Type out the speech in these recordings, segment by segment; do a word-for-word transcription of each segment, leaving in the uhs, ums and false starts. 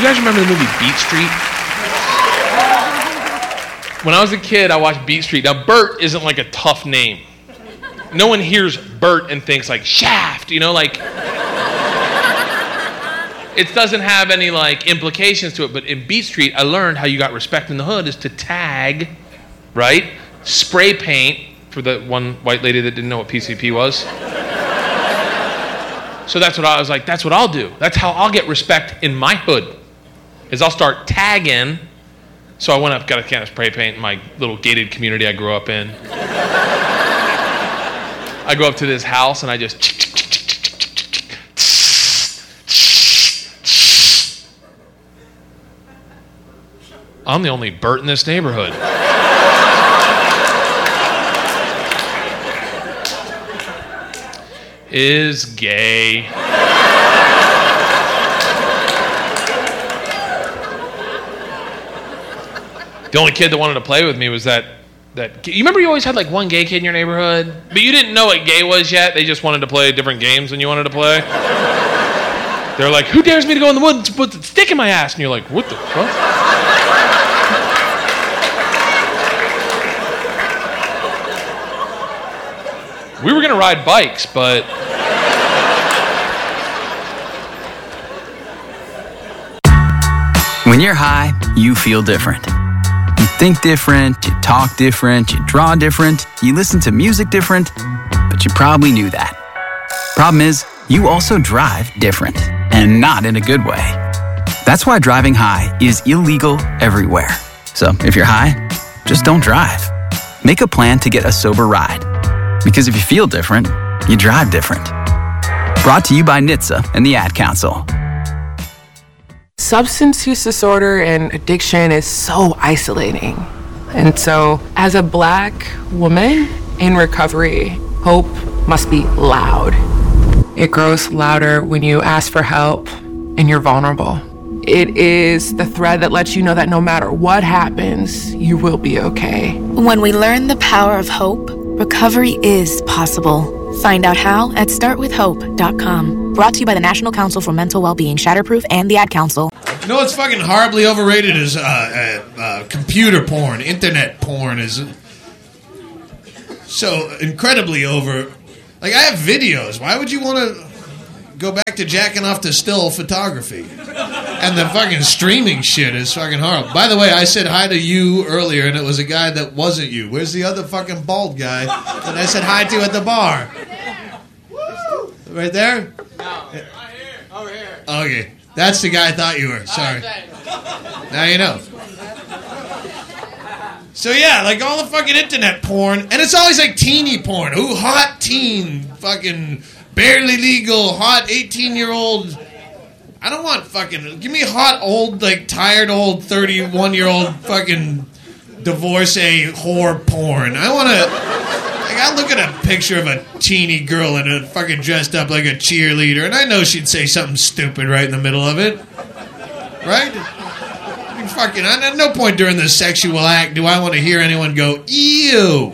guys remember the movie Beat Street? When I was a kid, I watched Beat Street. Now, Bert isn't like a tough name. No one hears Bert and thinks like Shaft, you know, like it doesn't have any like implications to it. But in Beat Street, I learned how you got respect in the hood is to tag, right? Spray paint for the one white lady that didn't know what P C P was. So that's what I was like, that's what I'll do. That's how I'll get respect in my hood, is I'll start tagging. So I went up, got a can of spray paint in my little gated community I grew up in. I go up to this house and I just... I'm the only Bert in this neighborhood. Is gay. The only kid that wanted to play with me was that, that you remember you always had like one gay kid in your neighborhood? But you didn't know what gay was yet. They just wanted to play different games than you wanted to play. They're like, who dares me to go in the woods and put the stick in my ass? And you're like, what the fuck? We were going to ride bikes, but... When you're high, you feel different. You think different, you talk different, you draw different, you listen to music different, but you probably knew that. Problem is, you also drive different, and not in a good way. That's why driving high is illegal everywhere. So if you're high, just don't drive. Make a plan to get a sober ride. Because if you feel different, you drive different. Brought to you by N H T S A and the Ad Council. Substance use disorder and addiction is so isolating. And so, as a Black woman in recovery, hope must be loud. It grows louder when you ask for help and you're vulnerable. It is the thread that lets you know that no matter what happens, you will be okay. When we learn the power of hope, recovery is possible. Find out how at start with hope dot com. Brought to you by the National Council for Mental Wellbeing, Shatterproof, and the Ad Council. You know what's fucking horribly overrated is uh, uh, uh, computer porn. Internet porn is so incredibly over. Like, I have videos. Why would you want to go back to jacking off to still photography? And the fucking streaming shit is fucking horrible. By the way, I said hi to you earlier, and it was a guy that wasn't you. Where's the other fucking bald guy that I said hi to at the bar? Woo! Right there? No, right here. Over here. Okay. That's the guy I thought you were. Sorry. Now you know. So yeah, like all the fucking internet porn, and it's always like teeny porn. Ooh, hot teen, fucking barely legal, hot eighteen-year-old. I don't want fucking... Give me hot, old, like, tired, old, thirty-one-year-old fucking divorcee whore porn. I want to... Like, I look at a picture of a teeny girl and a fucking dressed up like a cheerleader, and I know she'd say something stupid right in the middle of it. Right? I mean, fucking... At no point during the sexual act do I want to hear anyone go, ew.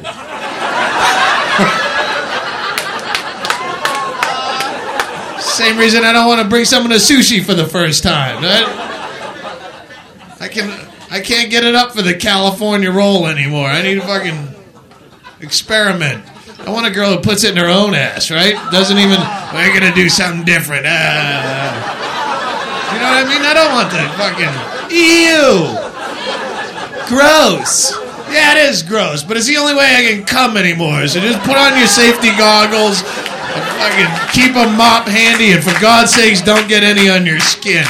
Same reason I don't want to bring someone to sushi for the first time. Right? I can, I can't get it up for the California roll anymore. I need to fucking experiment. I want a girl who puts it in her own ass, right? Doesn't even, we're going to do something different. Ah. You know what I mean? I don't want that fucking, ew. Gross. Yeah, it is gross, but it's the only way I can come anymore. So just put on your safety goggles. Fucking keep a mop handy, and for God's sakes, don't get any on your skin.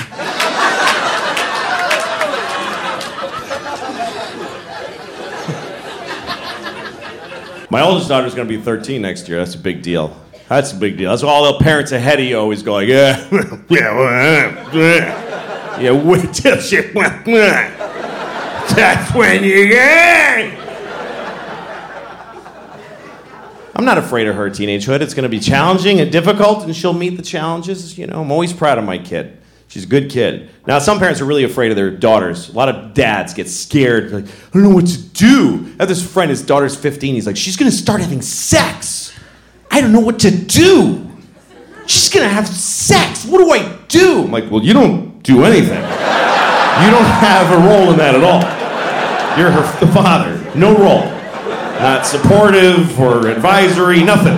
My oldest daughter's going to be thirteen next year. That's a big deal. That's a big deal. That's why all the parents ahead of you always go like, yeah, yeah, yeah, yeah, wait till she, that's when you get. I'm not afraid of her teenagehood. It's going to be challenging and difficult, and she'll meet the challenges. You know, I'm always proud of my kid. She's a good kid. Now, some parents are really afraid of their daughters. A lot of dads get scared. Like, I don't know what to do. I have this friend, his daughter's fifteen. He's like, she's going to start having sex. I don't know what to do. She's going to have sex. What do I do? I'm like, well, you don't do anything. You don't have a role in that at all. You're her, the father. No role. Not supportive or advisory, nothing.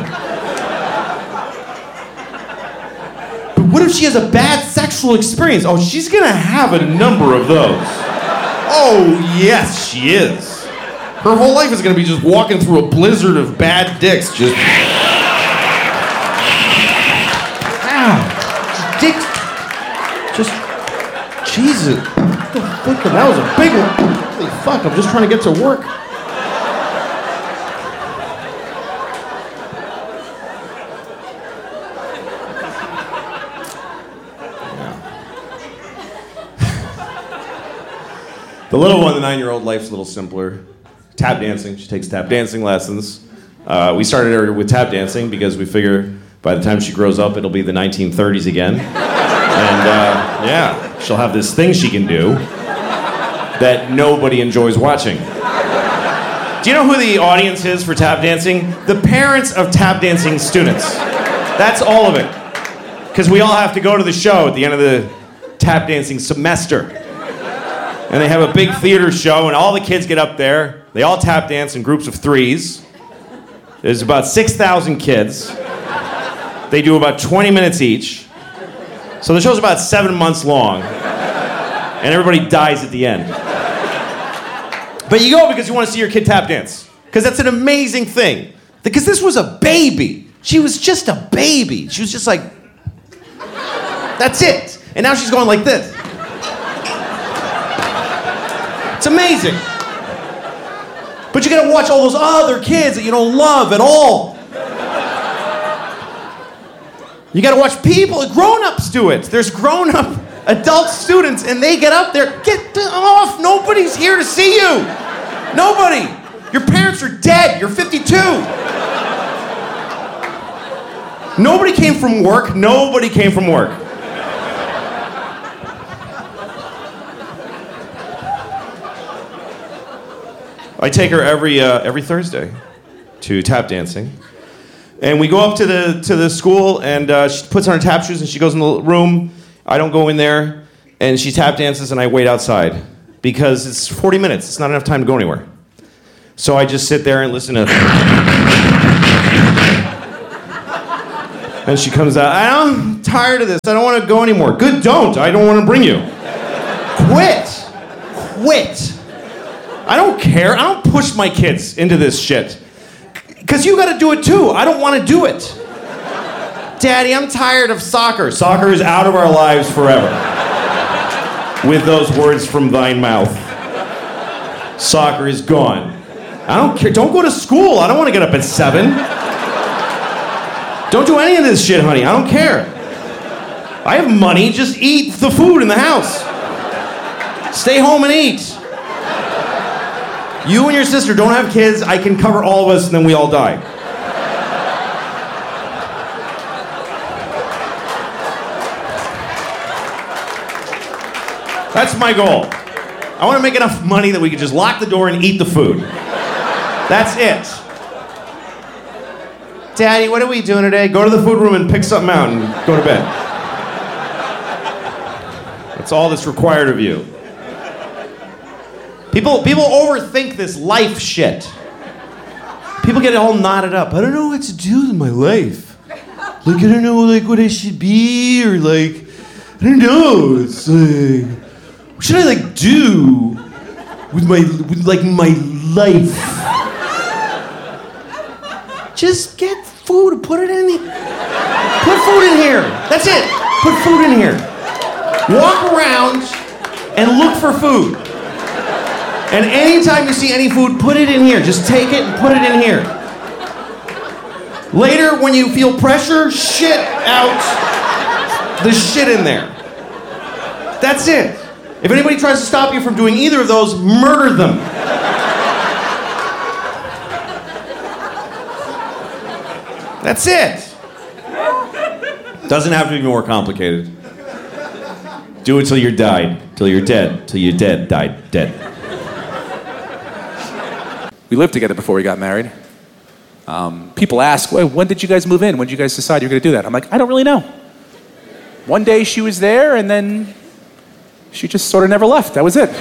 But what if she has a bad sexual experience? Oh, she's gonna have a number of those. Oh, yes, she is. Her whole life is gonna be just walking through a blizzard of bad dicks, just... Ow. Dicks. Just... Jesus. What the fuck? That was a big one. Holy fuck, I'm just trying to get to work. The little one, the nine-year-old, life's a little simpler. Tap dancing. She takes tap dancing lessons. Uh, we started her with tap dancing because we figure by the time she grows up, it'll be the nineteen thirties again. And uh, yeah, she'll have this thing she can do that nobody enjoys watching. Do you know who the audience is for tap dancing? The parents of tap dancing students. That's all of it. Because we all have to go to the show at the end of the tap dancing semester. And they have a big theater show, and all the kids get up there. They all tap dance in groups of threes. There's about six thousand kids. They do about twenty minutes each. So the show's about seven months long. And everybody dies at the end. But you go because you want to see your kid tap dance. Because that's an amazing thing. Because this was a baby. She was just a baby. She was just like, that's it. And now she's going like this. It's amazing. But you gotta watch all those other kids that you don't love at all. You gotta watch people, grown-ups do it. There's grown-up adult students and they get up there. Get off, nobody's here to see you. Nobody. Your parents are dead, you're fifty-two. Nobody came from work, nobody came from work. I take her every uh, every Thursday to tap dancing, and we go up to the to the school, and uh, she puts on her tap shoes and she goes in the room. I don't go in there, and she tap dances, and I wait outside because it's forty minutes. It's not enough time to go anywhere. So I just sit there and listen to. And she comes out. I'm tired of this. I don't want to go anymore. Good, don't. I don't want to bring you. Quit. Quit. I don't care. I don't push my kids into this shit. Because you got to do it too. I don't want to do it. Daddy, I'm tired of soccer. Soccer is out of our lives forever. With those words from thine mouth. Soccer is gone. I don't care. Don't go to school. I don't want to get up at seven. Don't do any of this shit, honey. I don't care. I have money. Just eat the food in the house. Stay home and eat. You and your sister don't have kids. I can cover all of us, and then we all die. That's my goal. I want to make enough money that we can just lock the door and eat the food. That's it. Daddy, what are we doing today? Go to the food room and pick something out and go to bed. That's all that's required of you. People, people overthink this life shit. People get all knotted up. I don't know what to do with my life. Like, I don't know, like, what I should be, or, like, I don't know. It's like, what should I, like, do with my, with, like, my life? Just get food, put it in here. Put food in here. That's it. Put food in here. Walk around and look for food. And anytime you see any food, put it in here. Just take it and put it in here. Later, when you feel pressure, shit out the shit in there. That's it. If anybody tries to stop you from doing either of those, murder them. That's it. Doesn't have to be more complicated. Do it till you're died, till you're dead, till you're dead, died, dead. We lived together before we got married. Um, people ask, well, when did you guys move in? When did you guys decide you were going to do that? I'm like, I don't really know. One day she was there, and then She just sort of never left. That was it.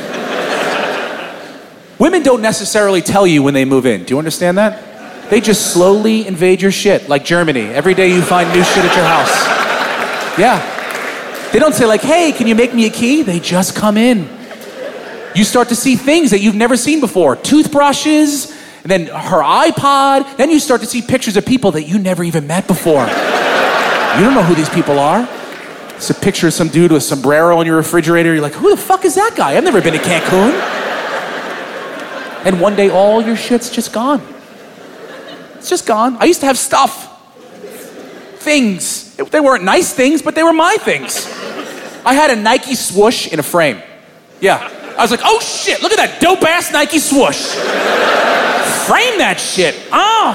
Women don't necessarily tell you when they move in. Do you understand that? They just slowly invade your shit, like Germany. Every day you find new shit at your house. Yeah. They don't say like, hey, can you make me a key? They just come in. You start to see things that you've never seen before. Toothbrushes, and then her iPod. Then you start to see pictures of people that you never even met before. You don't know who these people are. It's a picture of some dude with a sombrero on your refrigerator. You're like, who the fuck is that guy? I've never been to Cancun. And one day, all your shit's just gone. It's just gone. I used to have stuff. Things. They weren't nice things, but they were my things. I had a Nike swoosh in a frame. Yeah. I was like, oh shit, look at that dope-ass Nike swoosh. Frame that shit. Oh.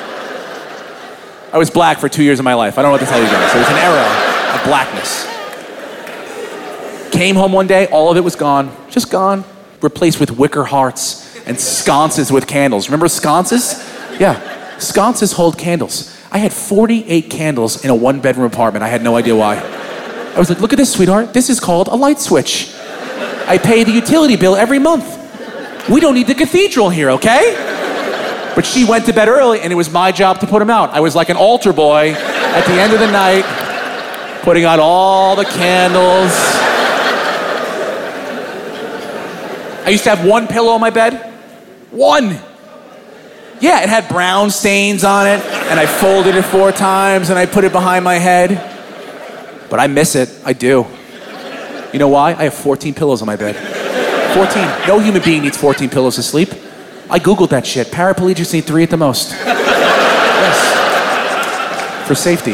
I was black for two years of my life. I don't know what to tell you guys. It was an era of blackness. Came home one day, all of it was gone. Just gone. Replaced with wicker hearts and sconces with candles. Remember sconces? Yeah. Sconces hold candles. I had forty-eight candles in a one-bedroom apartment. I had no idea why. I was like, look at this, sweetheart. This is called a light switch. I pay the utility bill every month. We don't need the cathedral here, okay? But she went to bed early, and it was my job to put them out. I was like an altar boy at the end of the night, putting out all the candles. I used to have one pillow on my bed. One. Yeah, it had brown stains on it, and I folded it four times, and I put it behind my head. But I miss it. I do. You know why? I have fourteen pillows on my bed. fourteen. No human being needs fourteen pillows to sleep. I Googled that shit. Paraplegics need three at the most. Yes. For safety.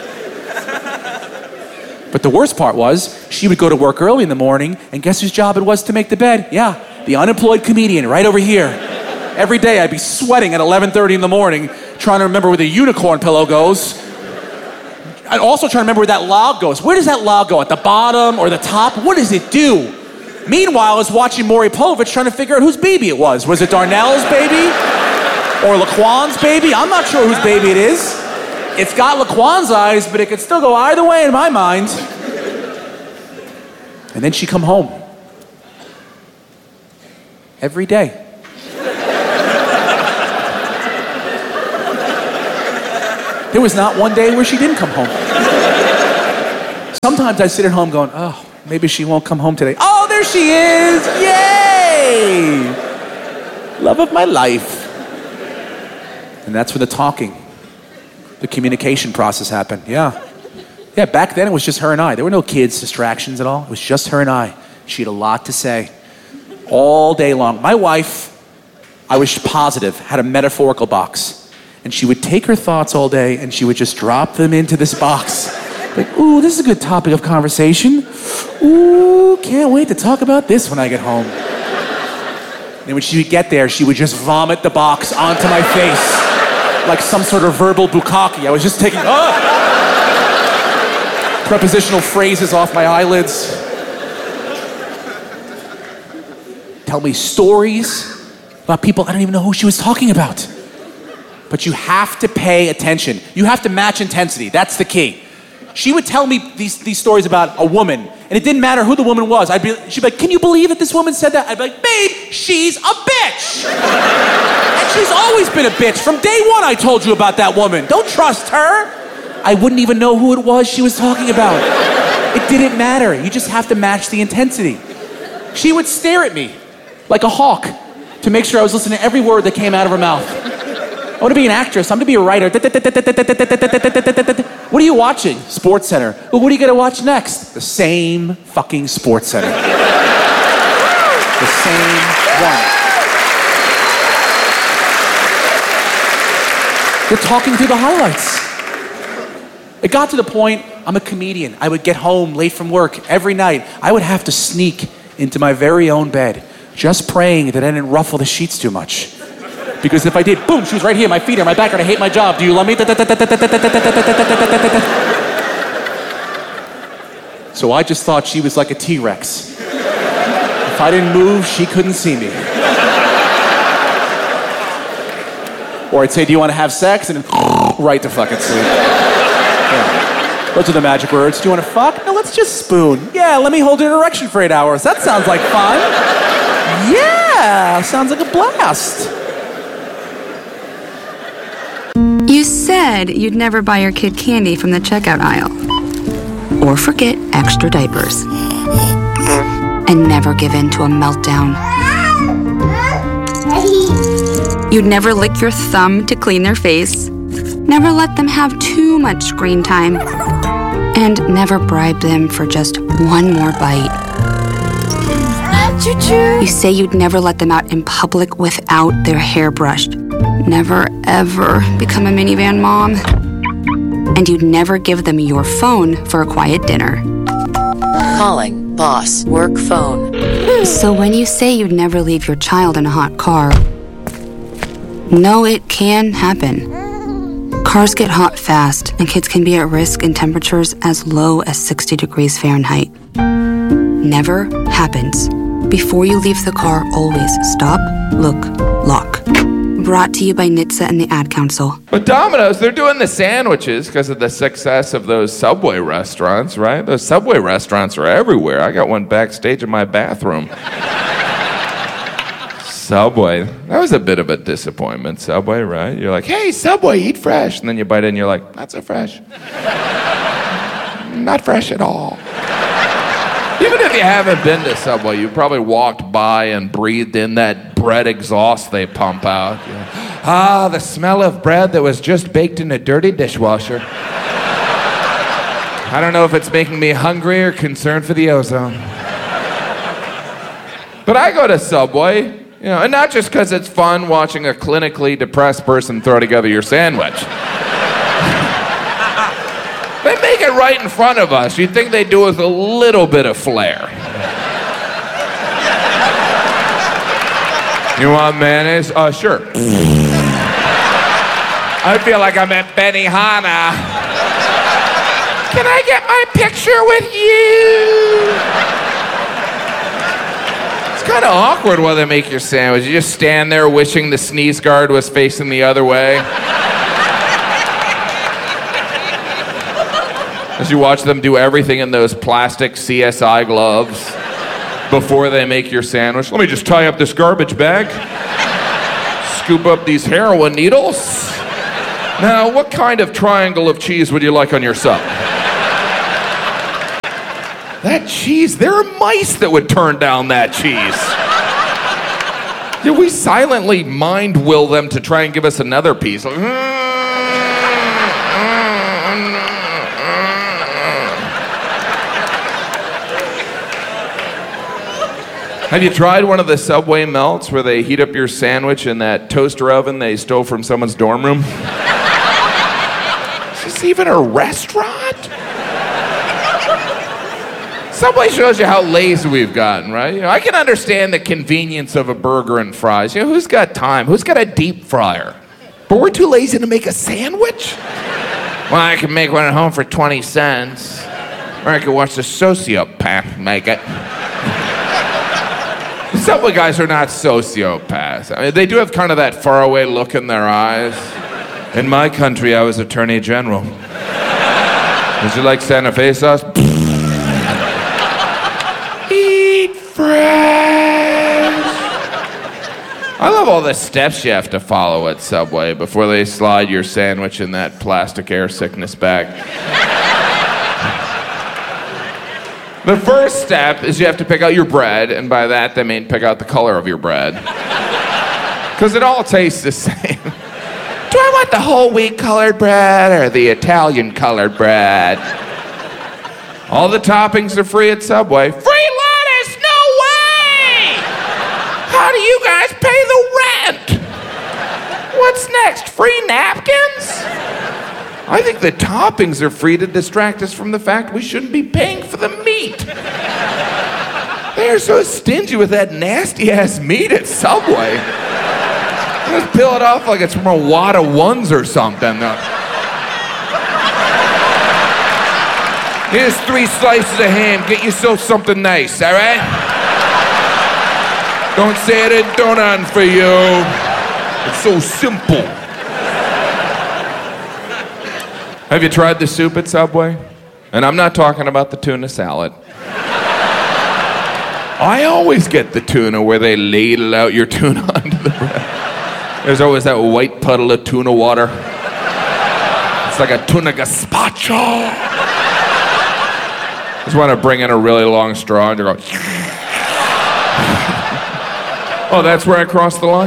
But the worst part was, she would go to work early in the morning, and guess whose job it was to make the bed? Yeah, the unemployed comedian right over here. Every day I'd be sweating at eleven thirty in the morning, trying to remember where the unicorn pillow goes. I'd also try to remember where that log goes. Where does that log go? At the bottom or the top? What does it do? Meanwhile, I was watching Maury Povich trying to figure out whose baby it was. Was it Darnell's baby? Or Laquan's baby? I'm not sure whose baby it is. It's got Laquan's eyes, but it could still go either way in my mind. And then she'd come home. Every day. There was not one day where she didn't come home. Sometimes I sit at home going, oh, maybe she won't come home today. Oh, there she is! Yay! Love of my life. And that's when the talking, the communication process happened. Yeah. Yeah, back then it was just her and I. There were no kids, distractions at all. It was just her and I. She had a lot to say. All day long. My wife, I was positive, had a metaphorical box. And she would take her thoughts all day and she would just drop them into this box. Like, ooh, this is a good topic of conversation. Ooh, can't wait to talk about this when I get home. And when she would get there, she would just vomit the box onto my face like some sort of verbal bukkake. I was just taking, oh! Prepositional phrases off my eyelids. Tell me stories about people I don't even know who she was talking about. But you have to pay attention. You have to match intensity. That's the key. She would tell me these, these stories about a woman, and it didn't matter who the woman was. I'd be, she'd be like, can you believe that this woman said that? I'd be like, babe, she's a bitch. And she's always been a bitch. From day one, I told you about that woman. Don't trust her. I wouldn't even know who it was she was talking about. It didn't matter. You just have to match the intensity. She would stare at me like a hawk to make sure I was listening to every word that came out of her mouth. I want to be an actress. I'm going to be a writer. What are you watching? Sports Center. Well, what are you going to watch next? The same fucking Sports Center. The same one. They're talking through the highlights. It got to the point, I'm a comedian. I would get home late from work every night. I would have to sneak into my very own bed, just praying that I didn't ruffle the sheets too much. Because if I did, boom, she was right here, my feet are my back, and I hate my job. Do you love me? So I just thought she was like a T-Rex. If I didn't move, she couldn't see me. Or I'd say, do you want to have sex? And then right to fucking sleep. Yeah. Those are the magic words. Do you want to fuck? No, let's just spoon. Yeah, let me hold an erection for eight hours. That sounds like fun. Yeah, sounds like a blast. You said you'd never buy your kid candy from the checkout aisle. Or forget extra diapers. And never give in to a meltdown. You'd never lick your thumb to clean their face. Never let them have too much screen time. And never bribe them for just one more bite. You say you'd never let them out in public without their hair brushed. Never, ever become a minivan mom. And you'd never give them your phone for a quiet dinner. Calling boss work phone. So when you say you'd never leave your child in a hot car, no, it can happen. Cars get hot fast, and kids can be at risk in temperatures as low as sixty degrees Fahrenheit. Never happens. Before you leave the car, always stop, look, lock. Brought to you by N H T S A and the Ad Council. But Domino's, they're doing the sandwiches because of the success of those Subway restaurants, right? Those Subway restaurants are everywhere. I got one backstage in my bathroom. Subway. That was a bit of a disappointment, Subway, right? You're like, hey, Subway, eat fresh. And then you bite it and you're like, not so fresh. Not fresh at all. Even if you haven't been to Subway, you probably walked by and breathed in that bread exhaust they pump out. You're like, ah, the smell of bread that was just baked in a dirty dishwasher. I don't know if it's making me hungry or concerned for the ozone. But I go to Subway, you know, and not just because it's fun watching a clinically depressed person throw together your sandwich. They make it right in front of us. You'd think they'd do it with a little bit of flair. You want mayonnaise? Uh, sure. I feel like I'm at Benihana. Can I get my picture with you? It's kind of awkward while they make your sandwich. You just stand there wishing the sneeze guard was facing the other way. As you watch them do everything in those plastic C S I gloves before they make your sandwich. Let me just tie up this garbage bag. Scoop up these heroin needles. Now, what kind of triangle of cheese would you like on your sub? That cheese, there are mice that would turn down that cheese. Did we silently mind will them to try and give us another piece? Like, have you tried one of the Subway melts where they heat up your sandwich in that toaster oven they stole from someone's dorm room? Is this even a restaurant? Subway shows you how lazy we've gotten, right? You know, I can understand the convenience of a burger and fries. You know, who's got time? Who's got a deep fryer? But we're too lazy to make a sandwich? Well, I can make one at home for twenty cents. Or I could watch the sociopath make it. The Subway guys are not sociopaths. I mean, they do have kind of that faraway look in their eyes. In my country, I was Attorney General. Would you like Santa Fe sauce? Eat fresh. I love all the steps you have to follow at Subway before they slide your sandwich in that plastic air sickness bag. The first step is you have to pick out your bread, and by that they mean pick out the color of your bread. Because it all tastes the same. Do I want the whole wheat colored bread or the Italian colored bread? All the toppings are free at Subway. Free lettuce? No way! How do you guys pay the rent? What's next? Free napkins? I think the toppings are free to distract us from the fact we shouldn't be paying for the meat. They're so stingy with that nasty-ass meat at Subway. They just peel it off like it's from a wad of ones or something. Here's three slices of ham. Get yourself something nice, all right? Don't say I didn't do nothing for you. It's so simple. Have you tried the soup at Subway? And I'm not talking about the tuna salad. I always get the tuna where they ladle out your tuna onto the bread. There's always that white puddle of tuna water. It's like a tuna gazpacho. I just want to bring in a really long straw and go, oh, that's where I crossed the line?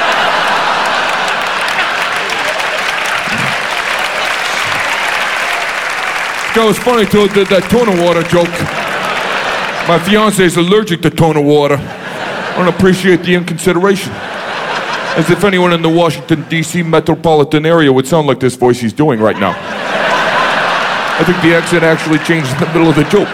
That was funny, too, the, that tuna water joke. My fiance is allergic to tuna water. I don't appreciate the inconsideration. As if anyone in the Washington, D C metropolitan area would sound like this voice he's doing right now. I think the accent actually changed in the middle of the joke.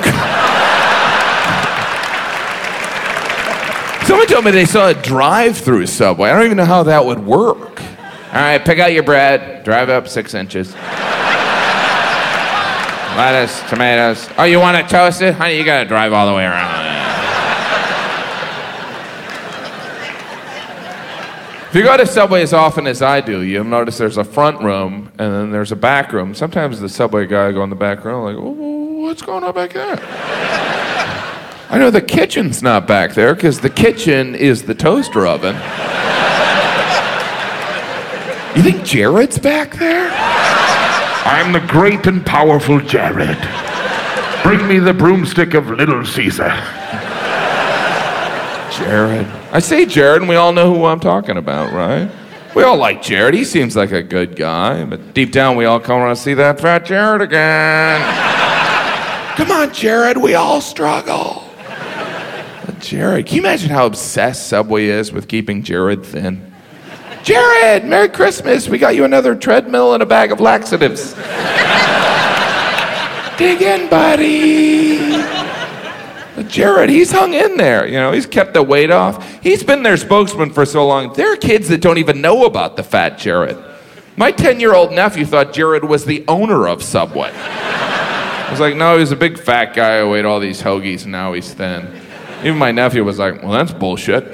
Someone told me they saw a drive-through Subway. I don't even know how that would work. All right, pick out your bread, drive up six inches. Lettuce, tomatoes. Oh, you want it toasted? Honey, you gotta drive all the way around. If you go to Subway as often as I do, you'll notice there's a front room and then there's a back room. Sometimes the Subway guy will go in the back room like, oh, what's going on back there? I know the kitchen's not back there because the kitchen is the toaster oven. You think Jared's back there? I'm the great and powerful Jared. Bring me the broomstick of Little Caesar. Jared. I say Jared, and we all know who I'm talking about, right? We all like Jared. He seems like a good guy, but deep down we all come around to see that fat Jared again. Come on, Jared, we all struggle. But Jared, can you imagine how obsessed Subway is with keeping Jared thin? Jared, Merry Christmas. We got you another treadmill and a bag of laxatives. Dig in, buddy. But Jared, he's hung in there. You know, he's kept the weight off. He's been their spokesman for so long. There are kids that don't even know about the fat Jared. My ten-year-old nephew thought Jared was the owner of Subway. I was like, no, he was a big fat guy who ate all these hoagies, and now he's thin. Even my nephew was like, well, that's bullshit.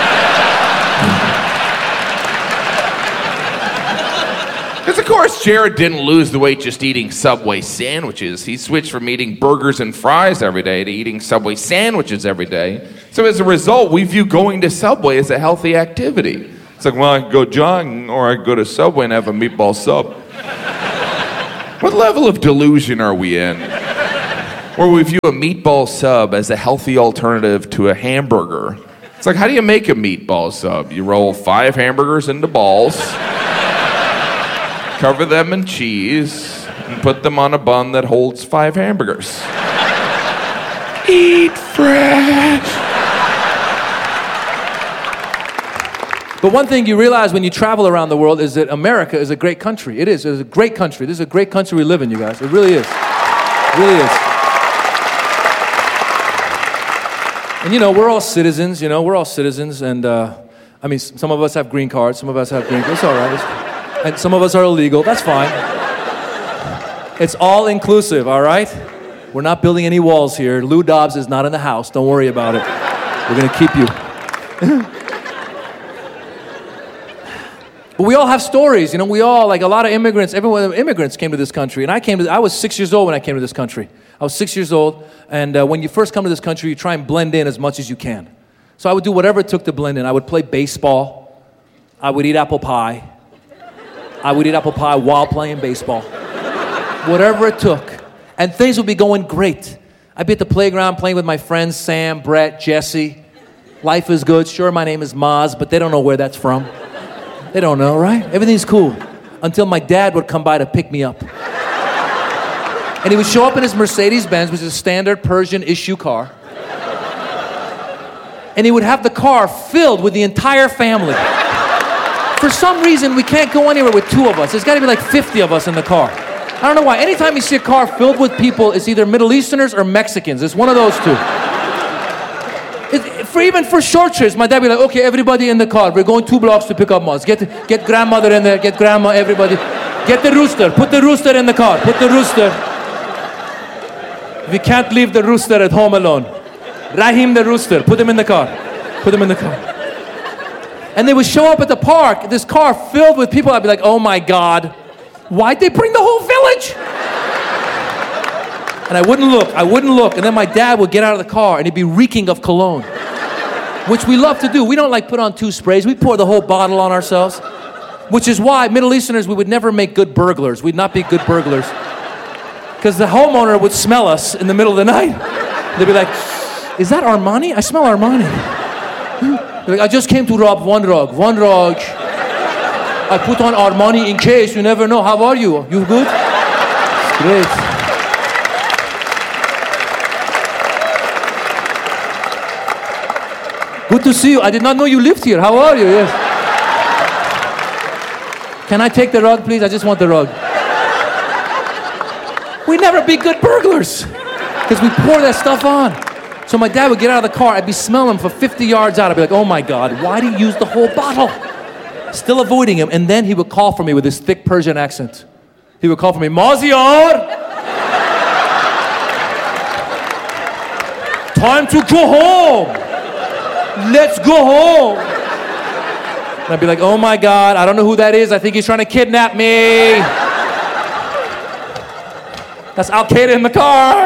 Because, of course, Jared didn't lose the weight just eating Subway sandwiches. He switched from eating burgers and fries every day to eating Subway sandwiches every day. So as a result, we view going to Subway as a healthy activity. It's like, well, I can go jogging or I can go to Subway and have a meatball sub. What level of delusion are we in? Where we view a meatball sub as a healthy alternative to a hamburger. It's like, how do you make a meatball sub? You roll five hamburgers into balls, cover them in cheese, and put them on a bun that holds five hamburgers. Eat fresh. But one thing you realize when you travel around the world is that America is a great country. It is. It's a great country. This is a great country we live in, you guys. It really is. It really is. And you know, we're all citizens, you know, we're all citizens. And uh, I mean, some of us have green cards, some of us have green cards. It's all right. It's, and some of us are illegal. That's fine. It's all inclusive, all right? We're not building any walls here. Lou Dobbs is not in the house. Don't worry about it. We're going to keep you. But we all have stories, you know. We all, like a lot of immigrants, everyone, immigrants came to this country. And I came to, I was six years old when I came to this country. I was six years old. And uh, when you first come to this country, you try and blend in as much as you can. So I would do whatever it took to blend in. I would play baseball. I would eat apple pie. I would eat apple pie while playing baseball. Whatever it took. And things would be going great. I'd be at the playground playing with my friends, Sam, Brett, Jesse. Life is good. Sure, my name is Maz, but they don't know where that's from. They don't know, right? Everything's cool. Until my dad would come by to pick me up. And he would show up in his Mercedes-Benz, which is a standard Persian issue car. And he would have the car filled with the entire family. For some reason, we can't go anywhere with two of us. There's got to be like fifty of us in the car. I don't know why. Anytime you see a car filled with people, it's either Middle Easterners or Mexicans. It's one of those two. It, for even for short trips, my dad would be like, okay, everybody in the car. We're going two blocks to pick up Maz. Get, get grandmother in there. Get grandma, everybody. Get the rooster. Put the rooster in the car. Put the rooster. We can't leave the rooster at home alone. Rahim the rooster. Put him in the car. Put him in the car. And they would show up at the park, this car filled with people. I'd be like, oh my God, why'd they bring the whole village? And I wouldn't look, I wouldn't look. And then my dad would get out of the car and he'd be reeking of cologne, which we love to do. We don't like put on two sprays. We pour the whole bottle on ourselves, which is why Middle Easterners, we would never make good burglars. We'd not be good burglars. Because the homeowner would smell us in the middle of the night. They'd be like, is that Armani? I smell Armani. They're like, I just came to rob one rug, one rug. I put on Armani in case, you never know. How are you? You good? Great. Good to see you. I did not know you lived here. How are you? Yes. Can I take the rug, please? I just want the rug. We'd never be good burglars because we pour that stuff on. So my dad would get out of the car. I'd be smelling him for fifty yards out. I'd be like, oh my God, why did he use the whole bottle? Still avoiding him. And then he would call for me with his thick Persian accent. He would call for me, Maziar! Time to go home! Let's go home! And I'd be like, oh my God, I don't know who that is. I think he's trying to kidnap me. That's Al-Qaeda in the car.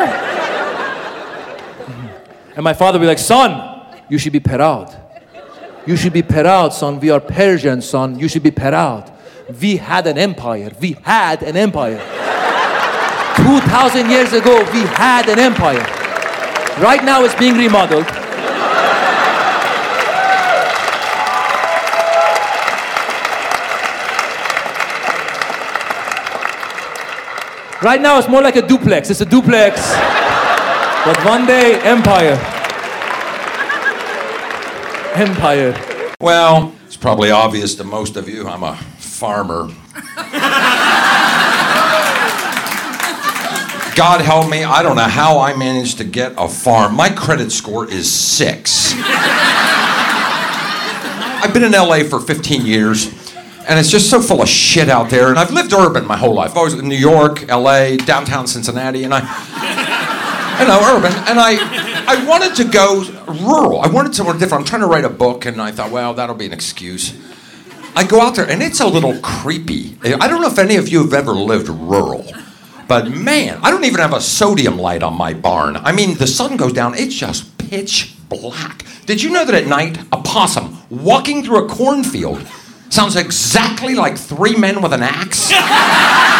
And my father would be like, son, you should be proud. You should be proud, son. We are Persian, son. You should be proud. We had an empire. We had an empire. two thousand years ago, we had an empire. Right now, it's being remodeled. Right now, it's more like a duplex. It's a duplex. But one day, empire. Empire. Well, it's probably obvious to most of you, I'm a farmer. God help me, I don't know how I managed to get a farm. My credit score is six. I've been in L A for fifteen years, and it's just so full of shit out there. And I've lived urban my whole life. I've always in New York, L A, downtown Cincinnati, and I, I know, urban. And I, I wanted to go rural. I wanted somewhere different. I'm trying to write a book, and I thought, well, that'll be an excuse. I go out there, and it's a little creepy. I don't know if any of you have ever lived rural, but man, I don't even have a sodium light on my barn. I mean, the sun goes down, it's just pitch black. Did you know that at night, a possum walking through a cornfield sounds exactly like three men with an axe?